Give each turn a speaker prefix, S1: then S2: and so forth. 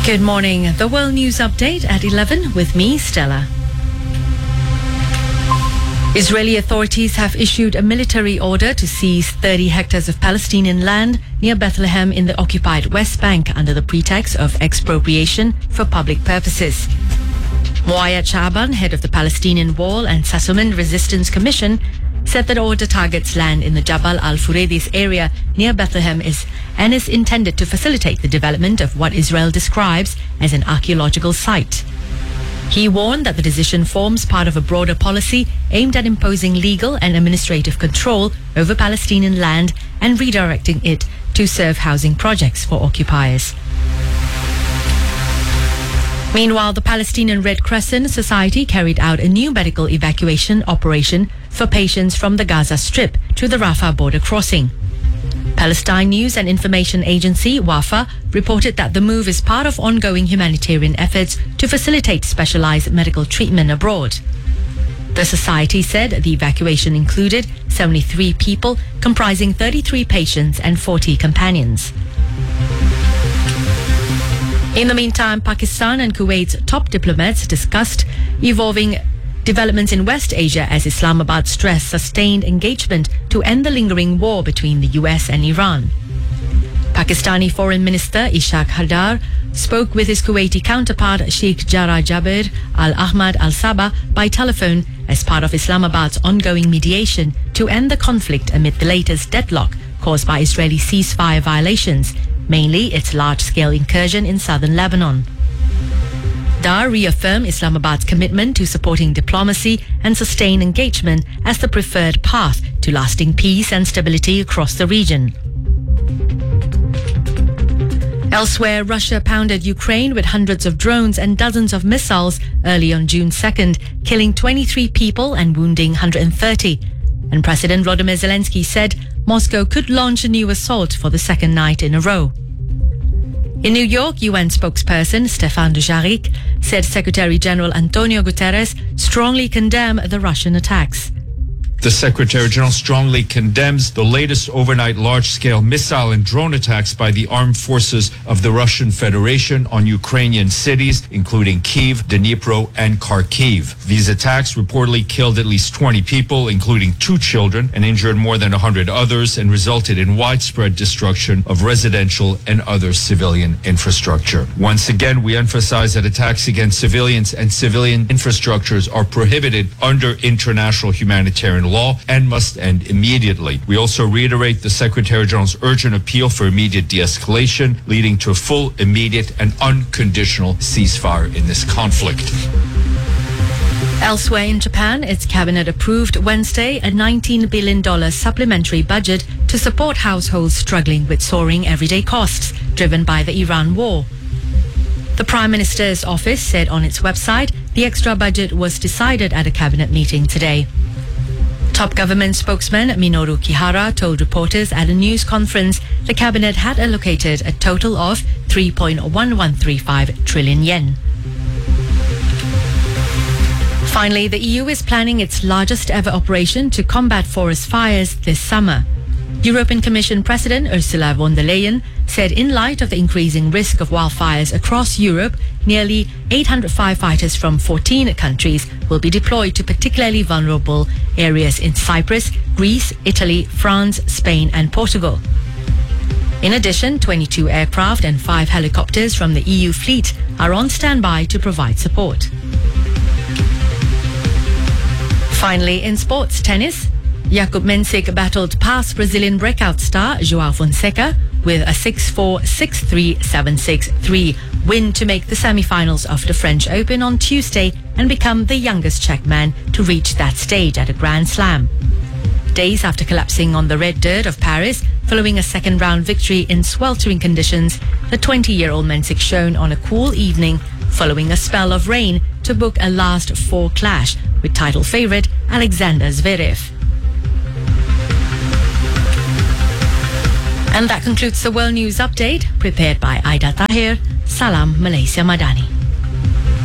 S1: Good morning. The World News Update at 11 with me, Stella. Israeli authorities have issued a military order to seize 30 hectares of Palestinian land near Bethlehem in the occupied West Bank under the pretext of expropriation for public purposes. Moayed Shaaban, head of the Palestinian Wall and Settlement Resistance Commission, said that order targets land in the Jabal al-Fureidis area near Bethlehem is intended to facilitate the development of what Israel describes as an archaeological site. He warned that the decision forms part of a broader policy aimed at imposing legal and administrative control over Palestinian land and redirecting it to serve housing projects for occupiers. Meanwhile, the Palestinian Red Crescent Society carried out a new medical evacuation operation for patients from the Gaza Strip to the Rafah border crossing. Palestine News and Information Agency, WAFA, reported that the move is part of ongoing humanitarian efforts to facilitate specialized medical treatment abroad. The society said the evacuation included 73 people, comprising 33 patients and 40 companions. In the meantime, Pakistan and Kuwait's top diplomats discussed evolving developments in West Asia as Islamabad stressed sustained engagement to end the lingering war between the US and Iran. Pakistani Foreign Minister Ishaq Hadar spoke with his Kuwaiti counterpart Sheikh Jarrah Jabir Al Ahmad Al Sabah by telephone as part of Islamabad's ongoing mediation to end the conflict amid the latest deadlock caused by Israeli ceasefire violations, mainly its large-scale incursion in southern Lebanon. Dar reaffirmed Islamabad's commitment to supporting diplomacy and sustained engagement as the preferred path to lasting peace and stability across the region. Elsewhere, Russia pounded Ukraine with hundreds of drones and dozens of missiles early on June 2nd, killing 23 people and wounding 130. And President Volodymyr Zelensky said Moscow could launch a new assault for the second night in a row. In New York, UN spokesperson Stefan Dujarric said Secretary General Antonio Guterres strongly condemned the Russian attacks.
S2: The Secretary General strongly condemns the latest overnight large-scale missile and drone attacks by the armed forces of the Russian Federation on Ukrainian cities, including Kyiv, Dnipro, and Kharkiv. These attacks reportedly killed at least 20 people, including 2 children, and injured more than 100 others, and resulted in widespread destruction of residential and other civilian infrastructure. Once again, we emphasize that attacks against civilians and civilian infrastructures are prohibited under international humanitarian law and must end immediately. We also reiterate the Secretary General's urgent appeal for immediate de-escalation, leading to a full, immediate, and unconditional ceasefire in this conflict.
S1: Elsewhere in Japan, its cabinet approved Wednesday a $19 billion supplementary budget to support households struggling with soaring everyday costs driven by the Iran war. The Prime Minister's office said on its website the extra budget was decided at a cabinet meeting today. Top government spokesman Minoru Kihara told reporters at a news conference the cabinet had allocated a total of 3.1135 trillion yen. Finally, the EU is planning its largest ever operation to combat forest fires this summer. European Commission President Ursula von der Leyen said in light of the increasing risk of wildfires across Europe, nearly 800 firefighters from 14 countries will be deployed to particularly vulnerable areas in Cyprus, Greece, Italy, France, Spain and Portugal. In addition, 22 aircraft and 5 helicopters from the EU fleet are on standby to provide support. Finally, in sports tennis, Jakub Mensik battled past Brazilian breakout star João Fonseca with a 6-4, 6-3, 7-6, 3 win to make the semi-finals of the French Open on Tuesday and become the youngest Czech man to reach that stage at a Grand Slam. Days after collapsing on the red dirt of Paris following a second-round victory in sweltering conditions, the 20-year-old Mensik shone on a cool evening following a spell of rain to book a last 4 clash with title favourite Alexander Zverev. And that concludes the World News Update, prepared by Aida Tahir. Salam Malaysia Madani.